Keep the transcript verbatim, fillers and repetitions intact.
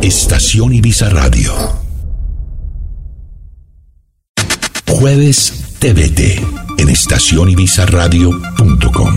Estación Ibiza Radio. Jueves T V T en estación ibiza radio punto com.